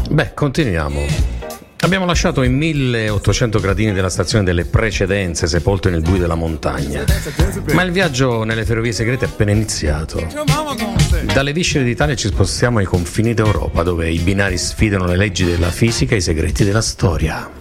Beh, continuiamo. Abbiamo lasciato i 1800 gradini della stazione delle precedenze sepolto nel buio della montagna, ma il viaggio nelle ferrovie segrete è appena iniziato. Dalle viscere d'Italia ci spostiamo ai confini d'Europa, dove i binari sfidano le leggi della fisica e i segreti della storia.